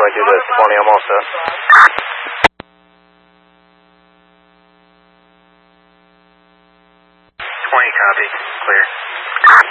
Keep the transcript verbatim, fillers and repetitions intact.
Roger that. twenty, I'm all set. twenty, copy. Clear.